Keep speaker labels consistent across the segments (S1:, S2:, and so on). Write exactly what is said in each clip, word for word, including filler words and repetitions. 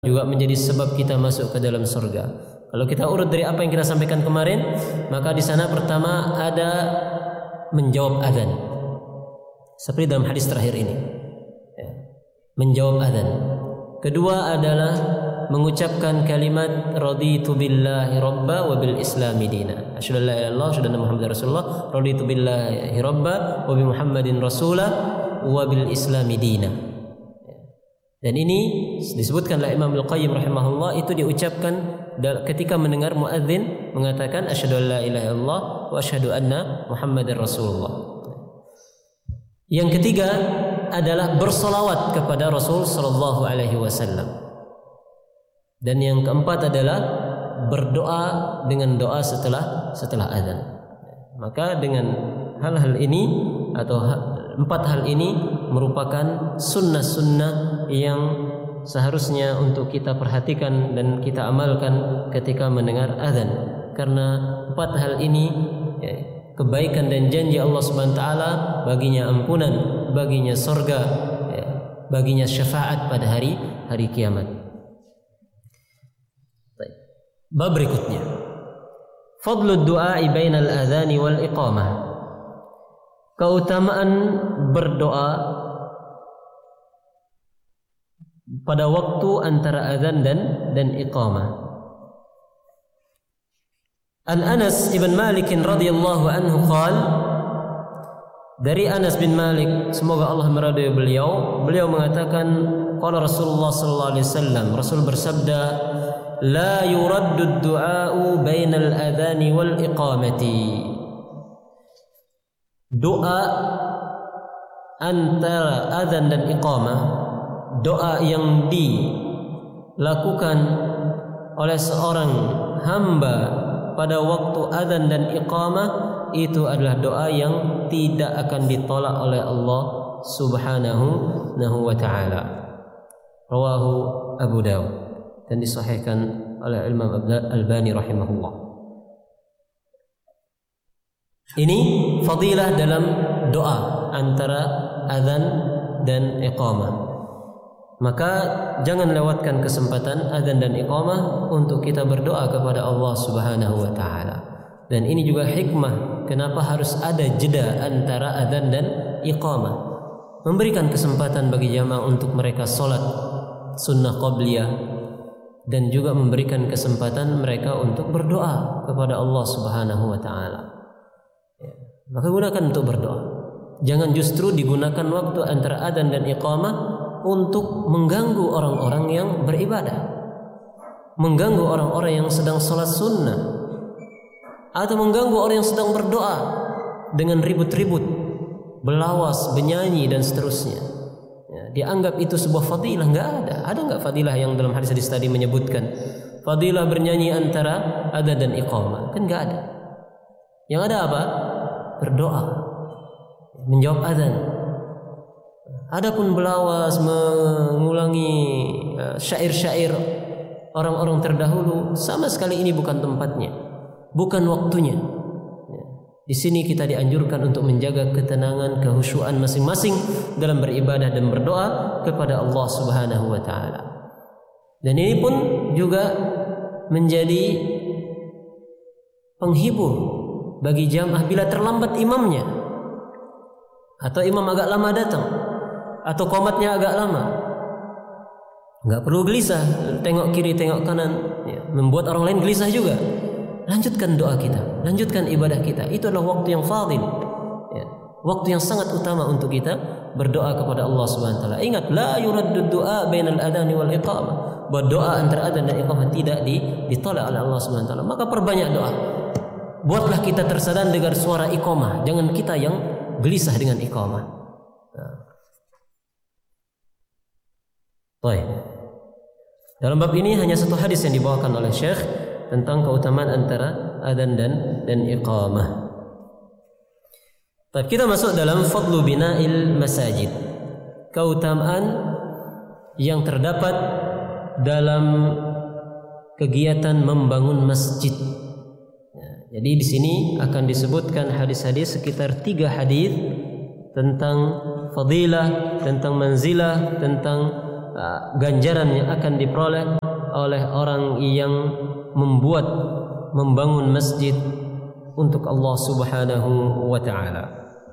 S1: juga menjadi sebab kita masuk ke dalam surga. Kalau kita urut dari apa yang kita sampaikan kemarin, maka di sana pertama ada menjawab adzan, seperti dalam hadis terakhir ini, ya, menjawab adzan. Kedua adalah mengucapkan kalimat raditu billahi rabba wa bil islami dina. Asyhadu an la ilaha illallah wa asyhadu anna muhammadar rasulullah. Raditu billahi rabba wa bi muhammadin rasula wa bil islami dina. Dan ini disebutkan oleh Imam Al-Qayyim rahimahullah, itu diucapkan ketika mendengar muadzin mengatakan asyhadu an la ilaha illallah wa asyhadu anna muhammadar rasulullah. Yang ketiga adalah bersolawat kepada Rasul sallallahu alaihi wasallam. Dan yang keempat adalah berdoa dengan doa setelah setelah adzan. Maka dengan hal-hal ini atau empat hal ini merupakan sunnah-sunnah yang seharusnya untuk kita perhatikan dan kita amalkan ketika mendengar adzan. Karena empat hal ini, ya, kebaikan dan janji Allah Subhanahu wa taala, baginya ampunan, baginya surga, ya, baginya syafaat pada hari hari kiamat. Baik. Bab berikutnya, fadlud du'a bainal adzani wal iqamah. Keutamaan berdoa pada waktu antara adzan dan dan iqamah. An Anas ibn Malik radhiyallahu anhu qala, dari Anas bin Malik, semoga Allah meridai beliau, beliau mengatakan qala Rasulullah sallallahu alaihi wasallam, Rasul bersabda, la yuraddu ad-du'a'u bainal adzani wal iqamati. Doa antara adzan dan iqamah, doa yang dilakukan oleh seorang hamba pada waktu adzan dan iqamah, itu adalah doa yang tidak akan ditolak oleh Allah Subhanahu wa taala. Rawahu Abu Dawud, dan disahihkan oleh Imam Al-Albani rahimahullah. Ini fadilah dalam doa antara adzan dan iqamah. Maka jangan lewatkan kesempatan adzan dan iqamah untuk kita berdoa kepada Allah Subhanahu wa taala. Dan ini juga hikmah kenapa harus ada jeda antara adzan dan iqamah. Memberikan kesempatan bagi jamaah untuk mereka salat sunnah qabliyah, dan juga memberikan kesempatan mereka untuk berdoa kepada Allah Subhanahu wa taala. Maka gunakan untuk berdoa. Jangan justru digunakan waktu antara adzan dan iqamah untuk mengganggu orang-orang yang beribadah, mengganggu orang-orang yang sedang sholat sunnah, atau mengganggu orang yang sedang berdoa dengan ribut-ribut, belawas, bernyanyi dan seterusnya. Ya, dianggap itu sebuah fadilah. Nggak ada. Ada nggak fadilah yang dalam hadis-hadis tadi menyebutkan fadilah bernyanyi antara adzan dan iqamah? Kan nggak ada. Yang ada apa? Berdoa, menjawab adzan. Adapun belawas, mengulangi syair-syair orang-orang terdahulu, sama sekali ini bukan tempatnya, bukan waktunya. Di sini kita dianjurkan untuk menjaga ketenangan, kehusyuan masing-masing dalam beribadah dan berdoa kepada Allah Subhanahu wa taala. Dan ini pun juga menjadi penghibur bagi jamaah bila terlambat imamnya, atau imam agak lama datang, atau qomatnya agak lama. Enggak perlu gelisah, tengok kiri tengok kanan, ya, membuat orang lain gelisah juga. Lanjutkan doa kita, lanjutkan ibadah kita. Itu adalah waktu yang fadil, ya, waktu yang sangat utama untuk kita berdoa kepada Allah Subhanahu wa taala. Ingat, la yuraddu du'a bainal adzani wal iqamah. Berdoa antara adzan dan iqamah tidak ditolak oleh Allah Subhanahu wa taala. Maka perbanyak doa. Buatlah kita tersadar dengan suara iqamah, jangan kita yang gelisah dengan iqamah. Baik. Dalam bab ini hanya satu hadis yang dibawakan oleh Syekh tentang keutamaan antara adzan dan dan iqamah. Baik, kita masuk dalam fadlu bina'il masajid. Keutamaan yang terdapat dalam kegiatan membangun masjid. Jadi di sini akan disebutkan hadis-hadis, sekitar tiga hadis tentang fadilah, tentang manzilah, tentang uh, ganjaran yang akan diperoleh oleh orang yang membuat membangun masjid untuk Allah Subhanahu wa ta'ala.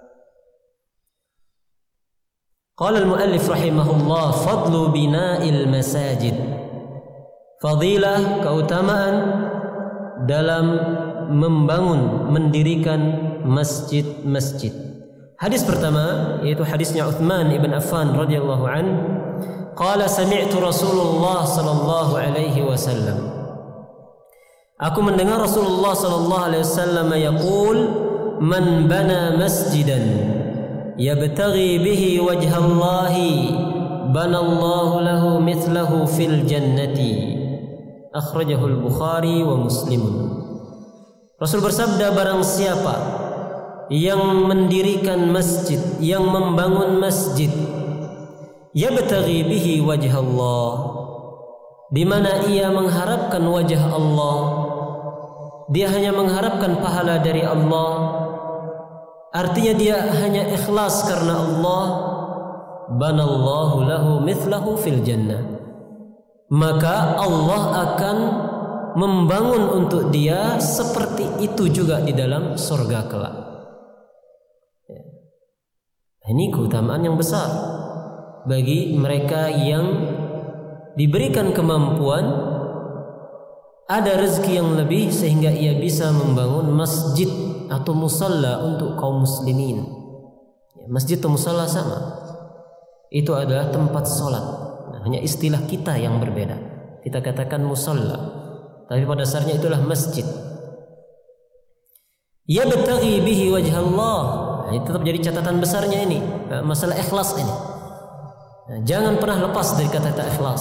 S1: Qala al-muallif rahimahullah, fadlu bina'il masajid. Fadilah, keutamaan dalam membangun, mendirikan masjid-masjid. Hadis pertama yaitu hadisnya Uthman ibn Affan radhiyallahu an, qala sami'tu Rasulullah sallallahu alaihi wasallam. Aku mendengar Rasulullah sallallahu alaihi wasallam yaqul, man bana masjidan yabtaghi bihi wajha Allah banallahu lahu mithlahu fil jannati. Akhrajahu al-Bukhari wa Muslim. Rasul bersabda, barang siapa yang mendirikan masjid, yang membangun masjid, yabtaghi bihi wajha Allah, di mana ia mengharapkan wajah Allah, dia hanya mengharapkan pahala dari Allah, artinya dia hanya ikhlas karena Allah, banallahu lahu mithlahu fil jannah, maka Allah akan membangun untuk dia seperti itu juga di dalam surga kelak. Ini keutamaan yang besar bagi mereka yang diberikan kemampuan, ada rezeki yang lebih sehingga ia bisa membangun masjid atau musalla untuk kaum muslimin. Masjid atau musalla sama, itu adalah tempat sholat. Nah, hanya istilah kita yang berbeda. Kita katakan musalla, tapi pada dasarnya itulah masjid. Yabtaghi bihi wajha Allah. Nah, ini tetap jadi catatan besarnya ini, masalah ikhlas ini. Nah, jangan pernah lepas dari kata-kata ikhlas.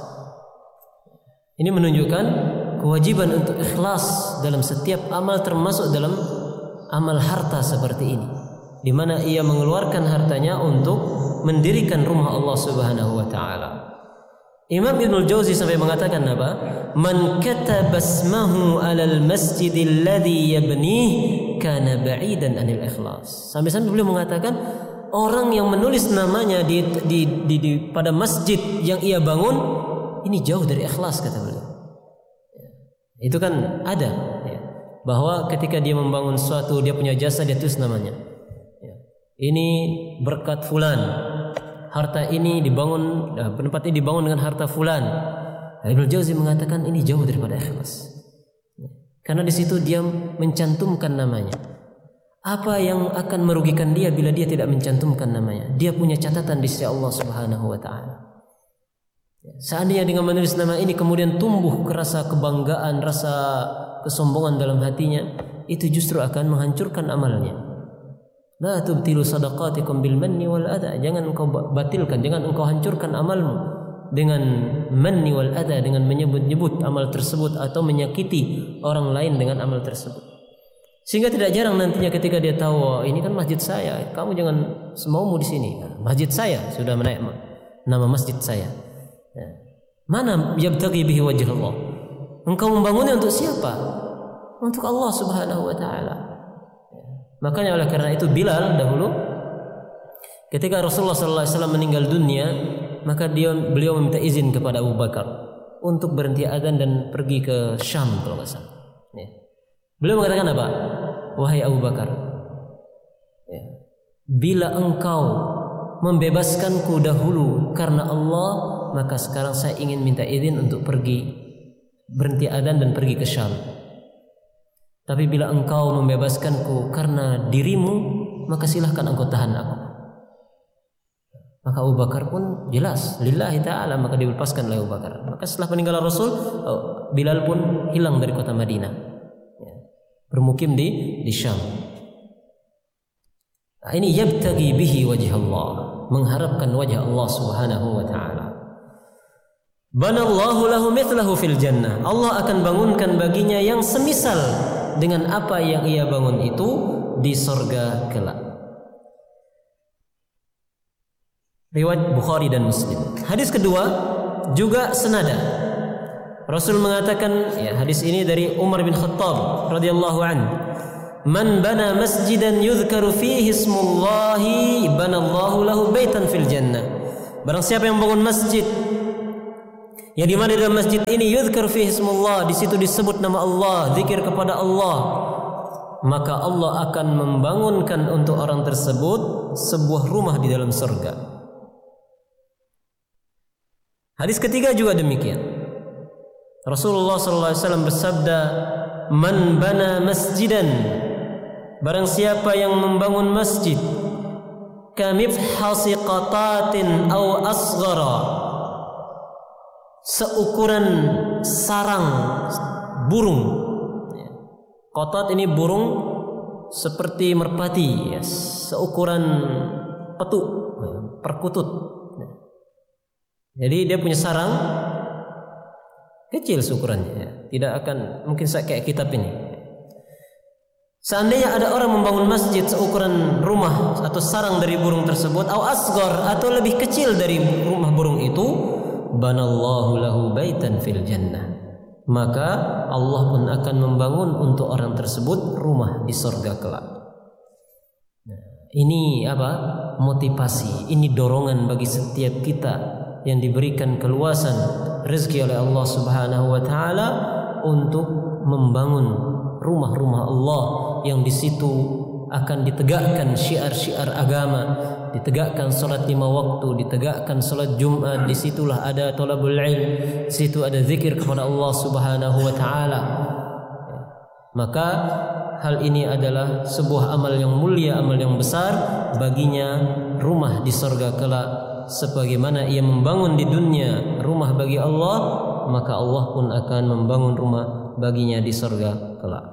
S1: Ini menunjukkan kewajiban untuk ikhlas dalam setiap amal, termasuk dalam amal harta seperti ini, di mana ia mengeluarkan hartanya untuk mendirikan rumah Allah Subhanahu wa taala. Imam Ibnul Jauzi sampai mengatakan apa? Man kataba ismahu 'alal masjidil ladzi yabnih kana ba'idan 'anil ikhlas. Sampai-sampai beliau mengatakan orang yang menulis namanya di, di, di, di pada masjid yang ia bangun ini jauh dari ikhlas, kata beliau. Itu kan ada ya, bahwa ketika dia membangun sesuatu, dia punya jasa, dia tulis namanya. Ya. Ini berkat fulan, harta ini dibangun, tempat ini dibangun dengan harta fulan. Ibnu Jauzi mengatakan ini jauh daripada ikhlas. Karena di situ dia mencantumkan namanya. Apa yang akan merugikan dia bila dia tidak mencantumkan namanya? Dia punya catatan di sisi Allah Subhanahu wa taala. Seandainya dengan menulis nama ini kemudian tumbuh rasa kebanggaan, rasa kesombongan dalam hatinya, itu justru akan menghancurkan amalnya. La tubtilu sadaqatikum bil manni wal adha. Jangan engkau batilkan, jangan engkau hancurkan amalmu dengan manni wal adha, dengan menyebut-nyebut amal tersebut atau menyakiti orang lain dengan amal tersebut. Sehingga tidak jarang nantinya ketika dia tahu, oh, ini kan masjid saya, kamu jangan semaumu di sini. Masjid saya sudah menaik nama masjid saya. Ya. Mana yabtaghi bihi wajh Allah? Engkau membangunnya untuk siapa? Untuk Allah Subhanahu wa taala. Makanya oleh karena itu Bilal dahulu ketika Rasulullah sallallahu alaihi wasallam meninggal dunia, maka dia beliau meminta izin kepada Abu Bakar untuk berhenti adzan dan pergi ke Syam kalau enggak salah. Ya. Beliau mengatakan apa? Wahai Abu Bakar, ya, bila engkau membebaskanku dahulu karena Allah, maka sekarang saya ingin minta izin untuk pergi berhenti adzan dan pergi ke Syam. Tapi bila engkau membebaskanku karena dirimu, maka silahkan engkau tahan aku. Maka Abu Bakar pun jelas lillahi ta'ala, maka dilepaskan oleh Abu Bakar. Maka setelah peninggalan Rasul, Bilal pun hilang dari kota Madinah, ya, bermukim di di Syam. Nah, ini yabtaghi bihi wajh Allah, mengharapkan wajah Allah Subhanahu wa taala. Banallahu lahu mithlahu fil jannah. Allah akan bangunkan baginya yang semisal dengan apa yang ia bangun itu di surga kelak. Riwayat Bukhari dan Muslim. Hadis kedua juga senada. Rasul mengatakan, ya, hadis ini dari Umar bin Khattab radhiyallahu anhu, man bana masjidan yuzkaru fihi ismullahi banallahu lahu baitan fil jannah. Barang siapa yang membangun masjid yang di mana dalam masjid ini yuzkar fihi ismullah, di situ disebut nama Allah, zikir kepada Allah, maka Allah akan membangunkan untuk orang tersebut sebuah rumah di dalam surga. Hadis ketiga juga demikian. Rasulullah sallallahu alaihi wasallam bersabda, "Man bana masjidan," barang siapa yang membangun masjid, kamifhasi qatatin aw asghara, seukuran sarang burung. Qatat ini burung seperti merpati, ya, seukuran petuk, perkutut. Jadi dia punya sarang kecil seukurannya, ya. Tidak akan mungkin kayak kitab ini. Seandainya ada orang membangun masjid seukuran rumah atau sarang dari burung tersebut, atau asghar, atau lebih kecil dari rumah burung itu, banallahu lahu baitan fil jannah, maka Allah pun akan membangun untuk orang tersebut rumah di surga kelak. Nah, ini apa? Motivasi, ini dorongan bagi setiap kita yang diberikan keluasan rezeki oleh Allah Subhanahu wa taala untuk membangun rumah-rumah Allah yang di situ akan ditegakkan syiar-syiar agama, ditegakkan salat lima waktu, ditegakkan salat Jumat, di situlah ada thalabul ilm, di situ ada zikir kepada Allah Subhanahu wa taala. Maka hal ini adalah sebuah amal yang mulia, amal yang besar baginya rumah di surga kelak. Sebagaimana ia membangun di dunia rumah bagi Allah, maka Allah pun akan membangun rumah baginya di surga kelak.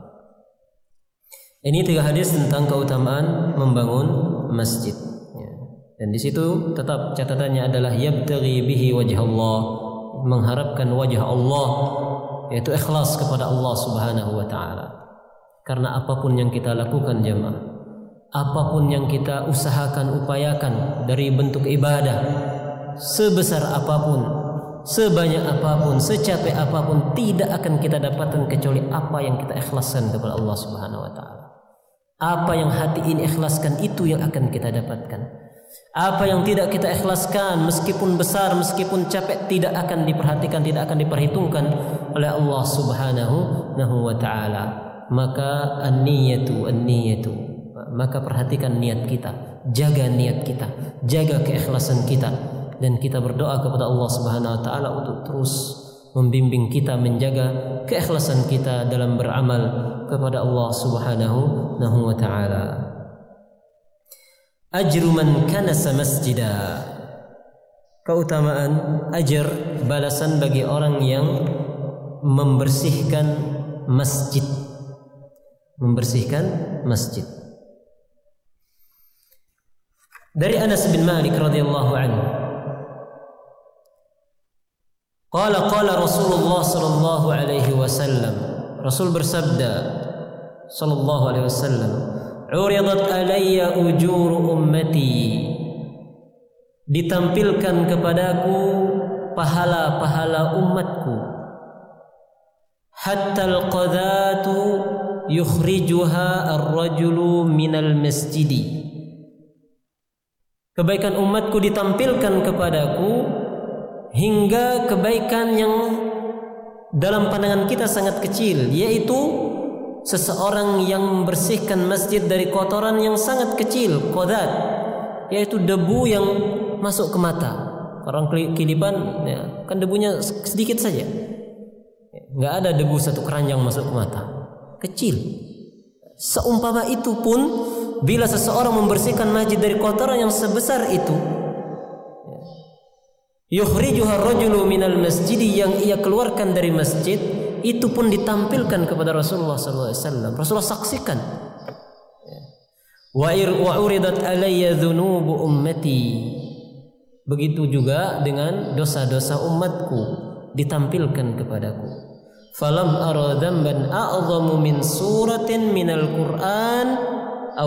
S1: Ini tiga hadis tentang keutamaan membangun masjid. Dan di situ tetap catatannya adalah yabtaghi bihi wajh Allah, mengharapkan wajah Allah, yaitu ikhlas kepada Allah Subhanahu wa taala. Karena apapun yang kita lakukan jemaah, apapun yang kita usahakan, upayakan dari bentuk ibadah, sebesar apapun, sebanyak apapun, secapek apapun, tidak akan kita dapatkan kecuali apa yang kita ikhlaskan kepada Allah Subhanahu wa taala. Apa yang hati ini ikhlaskan, itu yang akan kita dapatkan. Apa yang tidak kita ikhlaskan, meskipun besar, meskipun capek, tidak akan diperhatikan, tidak akan diperhitungkan oleh Allah Subhanahu wa taala. Maka an-niyatu an-niyatu, maka perhatikan niat kita, jaga niat kita, jaga keikhlasan kita, dan kita berdoa kepada Allah Subhanahu wa taala untuk terus membimbing kita, menjaga keikhlasan kita dalam beramal kepada Allah Subhanahu wa taala. Ajru man kanasa masjida, keutamaan ajar, balasan bagi orang yang membersihkan masjid, membersihkan masjid. Dari Anas bin Malik radhiyallahu anhu, qala qala Rasulullah sallallahu alaihi wasallam, Rasul bersabda sallallahu alaihi wasallam, uridat alayya ujuru ummati, ditampilkan kepadaku pahala-pahala umatku, hatta al-qadhatu yukhrijuha ar-rajulu minal masjidi, kebaikan umatku ditampilkan kepadaku hingga kebaikan yang dalam pandangan kita sangat kecil, yaitu seseorang yang membersihkan masjid dari kotoran yang sangat kecil, qadhat, yaitu debu yang masuk ke mata. Orang kilipan, ya, kan debunya sedikit saja, nggak ada debu satu keranjang masuk ke mata, kecil. Seumpama itu pun, bila seseorang membersihkan masjid dari kotoran yang sebesar itu, yukhrijuha ar-rajulu minal masjidi, yang ia keluarkan dari masjid, itu pun ditampilkan kepada Rasulullah sallallahu alaihi wasallam. Rasulullah saksikan. Wa uridat alayya dhunubu ummati, begitu juga dengan dosa-dosa umatku ditampilkan kepadaku. Falam ara dhanban a'zamu min suratin minal Qur'an aw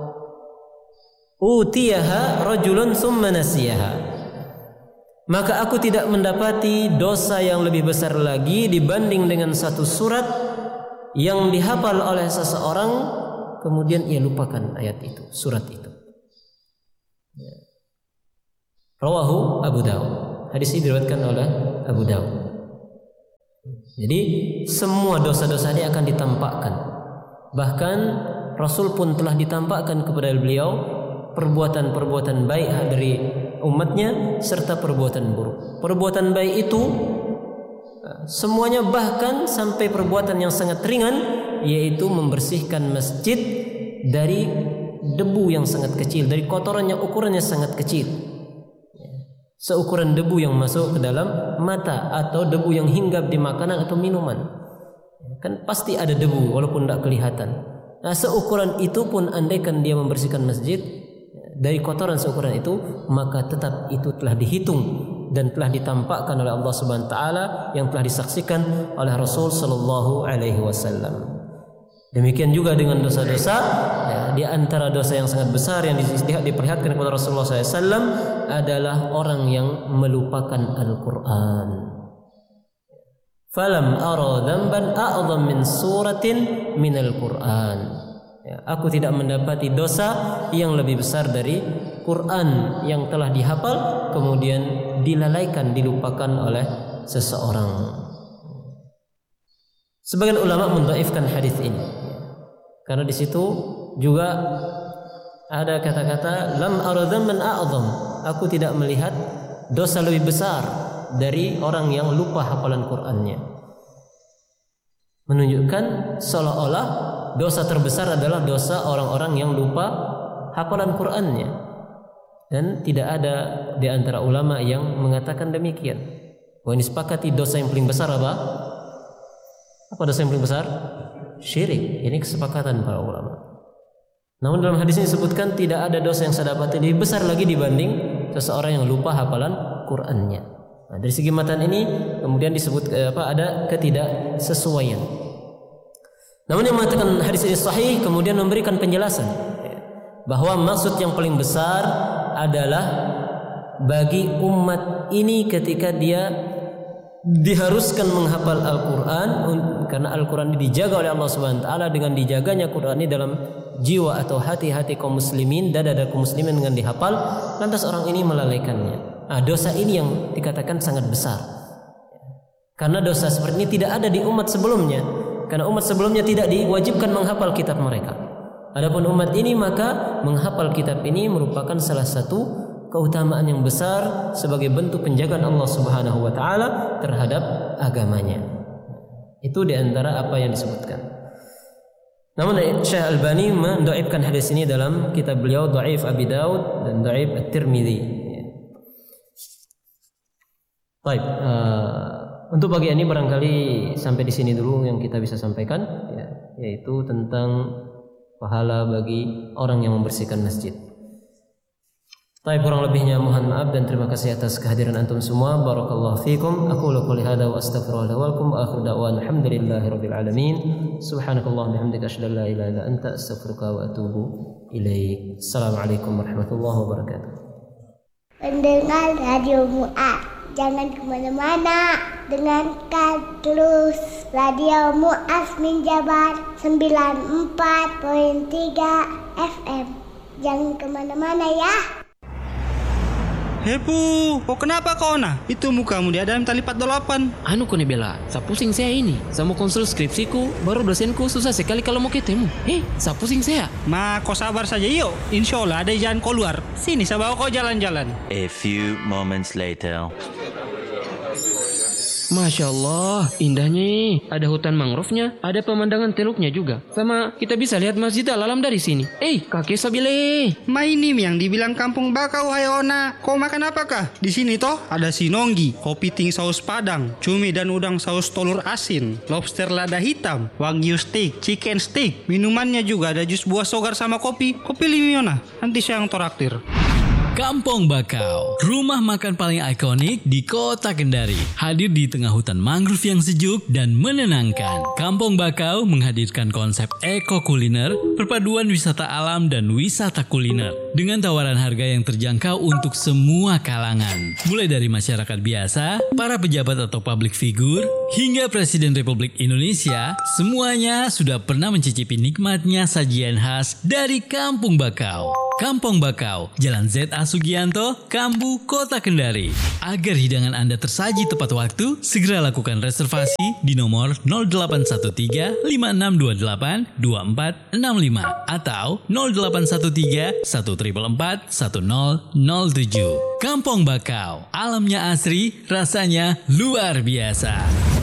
S1: utiyaha rajulun thumma nasiyaha, maka aku tidak mendapati dosa yang lebih besar lagi dibanding dengan satu surat yang dihafal oleh seseorang kemudian ia lupakan ayat itu, surat itu. Rawahu Abu Daud. Hadis ini diriwayatkan oleh Abu Daud. Jadi semua dosa-dosa ini akan ditampakkan. Bahkan Rasul pun telah ditampakkan kepada beliau perbuatan-perbuatan baik dari umatnya serta perbuatan buruk. Perbuatan baik itu semuanya, bahkan sampai perbuatan yang sangat ringan, yaitu membersihkan masjid dari debu yang sangat kecil, dari kotorannya ukurannya sangat kecil, seukuran debu yang masuk ke dalam mata atau debu yang hinggap di makanan atau minuman. Kan pasti ada debu walaupun tidak kelihatan. Nah, seukuran itu pun andaikan dia membersihkan masjid dari kotoran seukuran itu, maka tetap itu telah dihitung dan telah ditampakkan oleh Allah Subhanahu wa taala, yang telah disaksikan oleh Rasul sallallahu alaihi wasallam. Demikian juga dengan dosa-dosa, ya, di antara dosa yang sangat besar yang diperlihatkan kepada Rasulullah sallallahu alaihi wasallam adalah orang yang melupakan Al-Qur'an. Falam ara dzamban a'zam min suratin minal Qur'an. Ya, aku tidak mendapati dosa yang lebih besar dari Quran yang telah dihafal kemudian dilalaikan, dilupakan oleh seseorang. Sebagian ulama mendhaifkan hadis ini karena di situ juga ada kata-kata lam ara dzamban a'zam. Aku tidak melihat dosa lebih besar dari orang yang lupa hafalan Qur'annya. Menunjukkan seolah-olah dosa terbesar adalah dosa orang-orang yang lupa hafalan Qur'annya. Dan tidak ada di antara ulama yang mengatakan demikian. Wah, ini sepakati dosa yang paling besar apa? Apa dosa yang paling besar? Syirik. Ini kesepakatan para ulama. Namun dalam hadis ini disebutkan tidak ada dosa yang saya dapati lebih besar lagi dibanding seseorang yang lupa hafalan Qur'annya. Nah, dari segi matan ini kemudian disebut apa? Ada ketidaksesuaian. Namun yang mengatakan hadis ini sahih kemudian memberikan penjelasan bahwa maksud yang paling besar adalah bagi umat ini ketika dia diharuskan menghafal Al-Quran, karena Al-Quran ini dijaga oleh Allah Subhanahu wa taala. Dengan dijaganya Quran ini dalam jiwa atau hati-hati kaum muslimin, dada-dada kaum muslimin dengan dihafal, lantas orang ini melalaikannya. Nah, dosa ini yang dikatakan sangat besar, karena dosa seperti ini tidak ada di umat sebelumnya, karena umat sebelumnya tidak diwajibkan menghafal kitab mereka. Adapun umat ini maka menghafal kitab ini merupakan salah satu keutamaan yang besar sebagai bentuk penjagaan Allah Subhanahu wa taala terhadap agamanya. Itu di antara apa yang disebutkan. Namun Syekh Albani mendhaifkan hadis ini dalam kitab beliau Dhaif Abi Daud dan Dhaif At-Tirmidzi. Baik, uh, untuk bagian ini barangkali sampai di sini dulu yang kita bisa sampaikan, ya, yaitu tentang pahala bagi orang yang membersihkan masjid. Baik, kurang lebihnya mohon maaf dan terima kasih atas kehadiran antum semua. Barakallahu fikum. Aqulu qouli hadza wa astaghfirullah wa lakum wa akhiru da'wana alhamdulillahirabbil alamin. Subhanakallahumma bihamdika asyhadu an la ilaha illa anta astaghfiruka wa atubu ilaik. Assalamualaikum warahmatullahi wabarakatuh.
S2: Pendengar Radio Mu'ad, jangan kemana-mana, dengarkan terus Radio Mu'az min Jabar sembilan puluh empat koma tiga F M. Jangan kemana-mana ya.
S3: Hepu, kok kenapa kau nah? Itu mukamu dia dalam tali empat puluh delapan.
S4: Anu kone bela, sa pusing saya ini. Sama konsul skripsiku, baru dosenku susah sekali kalau mau ketemu. Eh, sa pusing saya.
S3: Ma, kau sabar saja yuk. Insya Allah ada jalan kau luar. Sini saya bawa kau jalan-jalan.
S5: A few moments later.
S4: Masya Allah, indahnya. Ada hutan mangrove-nya, ada pemandangan teluknya juga. Sama kita bisa lihat Masjid Al-Alam dari sini. Eh, kakek Sabile.
S3: Ma, ini yang dibilang kampung bakau, hai Ona. Kau makan apakah? Di sini toh ada sinonggi, kopi ting saus padang, cumi dan udang saus telur asin, lobster lada hitam, wagyu steak, chicken steak. Minumannya juga ada jus buah sogar sama kopi. Kopi limi Ona, nanti saya yang toraktir.
S6: Kampung Bakau, rumah makan paling ikonik di kota Kendari. Hadir di tengah hutan mangrove yang sejuk dan menenangkan. Kampung Bakau menghadirkan konsep eko kuliner, perpaduan wisata alam dan wisata kuliner. Dengan tawaran harga yang terjangkau untuk semua kalangan. Mulai dari masyarakat biasa, para pejabat atau public figure, hingga Presiden Republik Indonesia, semuanya sudah pernah mencicipi nikmatnya sajian khas dari Kampung Bakau. Kampung Bakau, Jalan Z A Sugianto, Kambu, Kota Kendari. Agar hidangan Anda tersaji tepat waktu, segera lakukan reservasi di nomor nol delapan satu tiga lima enam dua delapan dua empat enam lima atau nol delapan satu tiga satu empat empat satu nol nol tujuh. Kampung Bakau, alamnya asri, rasanya luar biasa.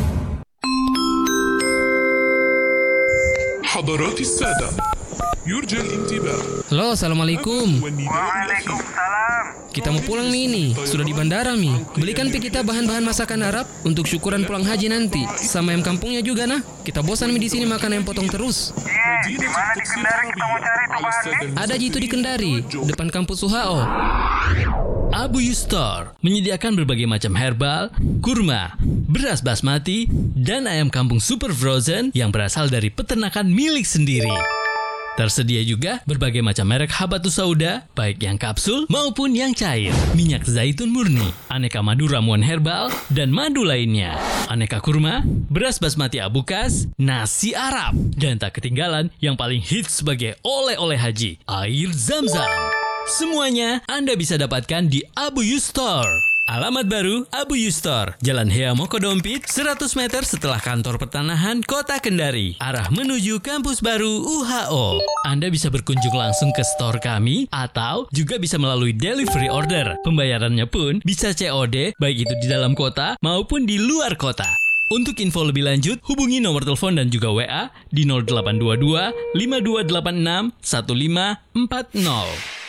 S7: حضرات السادة يرجى الانتباه.
S8: Halo, assalamualaikum.
S9: Waalaikumsalam.
S8: Kita mau pulang nih ini, sudah di bandara Mi. Belikan pi kita bahan-bahan masakan Arab untuk syukuran pulang haji nanti. Sama ayam kampungnya juga nah. Kita bosan Mi di sini makan ayam potong terus.
S9: Iya, di mana di Kendari kita mau cari tuh bahannya?
S8: Ada jitu di Kendari, depan kampus U H O.
S6: Abu Yustor menyediakan berbagai macam herbal, kurma, beras basmati, dan ayam kampung super frozen yang berasal dari peternakan milik sendiri. Tersedia juga berbagai macam merek habatus sauda, baik yang kapsul maupun yang cair, minyak zaitun murni, aneka madu ramuan herbal, dan madu lainnya, aneka kurma, beras basmati abukas, nasi Arab, dan tak ketinggalan yang paling hits sebagai oleh-oleh haji, air zam-zam. Semuanya Anda bisa dapatkan di Abu Yustor. Alamat baru Abu Yustor, Jalan Hea Mokodompit, seratus meter setelah kantor pertanahan Kota Kendari, arah menuju kampus baru U H O. Anda bisa berkunjung langsung ke store kami atau juga bisa melalui delivery order. Pembayarannya pun bisa C O D, baik itu di dalam kota maupun di luar kota. Untuk info lebih lanjut, hubungi nomor telepon dan juga W A di nol delapan dua dua lima dua delapan enam satu lima empat nol.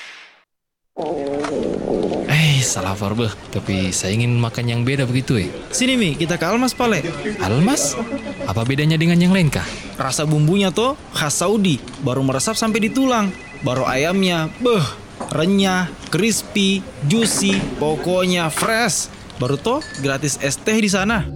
S10: Eh, salah beh. Tapi saya ingin makan yang beda begitu eh.
S3: Sini Mi, kita ke Almas Pale.
S10: Almas? Apa bedanya dengan yang lain kah?
S3: Rasa bumbunya tuh khas Saudi, baru meresap sampai di tulang. Baru ayamnya, beh, renyah, crispy, juicy, pokoknya fresh. Baru tuh gratis es teh di sana.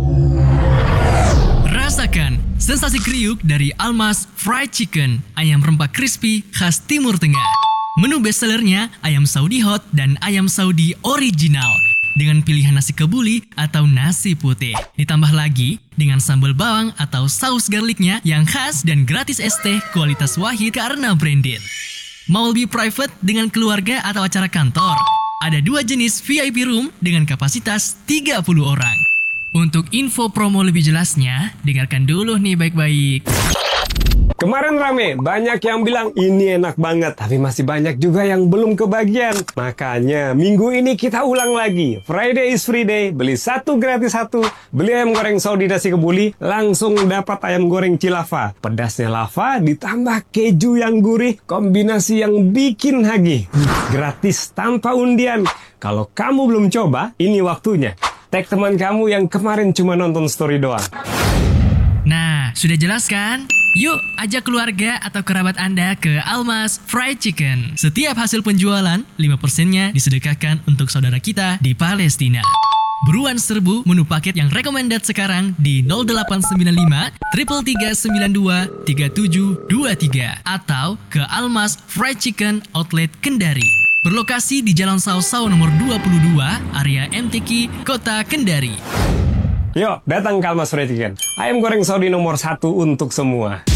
S6: Rasakan sensasi kriuk dari Almas Fried Chicken, ayam rempah crispy khas Timur Tengah. Menu bestsellernya ayam Saudi hot dan ayam Saudi original dengan pilihan nasi kebuli atau nasi putih. Ditambah lagi dengan sambal bawang atau saus garlicnya yang khas dan gratis es teh kualitas wahid karena branded. Mau lebih private dengan keluarga atau acara kantor? Ada dua jenis V I P room dengan kapasitas tiga puluh orang. Untuk info promo lebih jelasnya, dengarkan dulu nih baik-baik.
S11: Kemarin rame, banyak yang bilang ini enak banget, tapi masih banyak juga yang belum kebagian. Makanya minggu ini kita ulang lagi. Friday is free day, beli satu gratis satu. Beli ayam goreng Saudi nasi kebuli, langsung dapat ayam goreng cilava. Pedasnya lava ditambah keju yang gurih, kombinasi yang bikin hagih. Gratis tanpa undian. Kalau kamu belum coba, ini waktunya. Tag teman kamu yang kemarin cuma nonton story doang.
S6: Nah, sudah jelas kan? Yuk, ajak keluarga atau kerabat Anda ke Almas Fried Chicken. Setiap hasil penjualan, lima persennya disedekahkan untuk saudara kita di Palestina. Buruan serbu menu paket yang recommended sekarang di nol delapan sembilan lima tiga tiga sembilan dua tiga tujuh dua tiga atau ke Almas Fried Chicken Outlet Kendari. Berlokasi di Jalan Sau-Sau nomor dua puluh dua, area M T Q, Kota Kendari.
S11: Yuk, datang ke Almas Fried Chicken. Ayam goreng Saudi nomor satu untuk semua.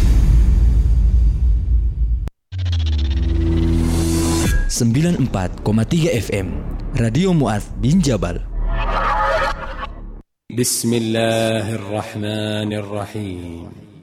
S12: sembilan puluh empat koma tiga F M Radio Mu'adz bin Jabal.
S13: Bismillahirrahmanirrahim.